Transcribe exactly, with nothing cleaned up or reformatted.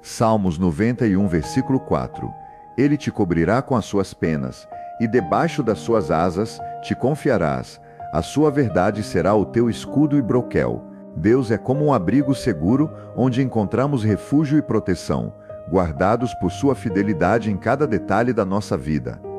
Salmos noventa e um, versículo quatro. Ele te cobrirá com as suas penas, e debaixo das suas asas te confiarás. A sua verdade será o teu escudo e broquel. Deus é como um abrigo seguro, onde encontramos refúgio e proteção, guardados por sua fidelidade em cada detalhe da nossa vida.